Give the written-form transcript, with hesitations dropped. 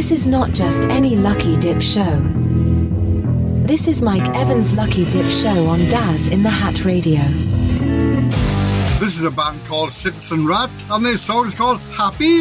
This is not just any Lucky Dip show. This is Mike Evans' Lucky Dip show on Daz in the Hat Radio. This is a band called Citizen Rat, and their song is called Happy.